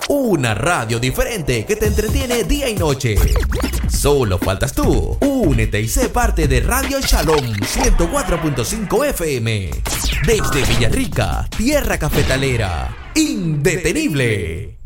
Una radio diferente que te entretiene día y noche. Solo faltas tú. Únete y sé parte de Radio Shalom 104.5 FM. Desde Villarrica, tierra cafetalera. Indetenible.